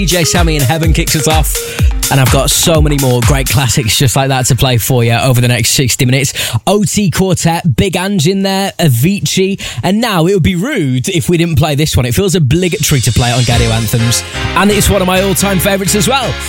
DJ Sammy in Heaven kicks us off. And I've got so many more great classics just like that to play for you over the next 60 minutes. OT Quartet, Big Ange in there, Avicii. And now it would be rude if we didn't play this one. It feels obligatory to play it on Gadio Anthems. And it's one of my all-time favourites as well.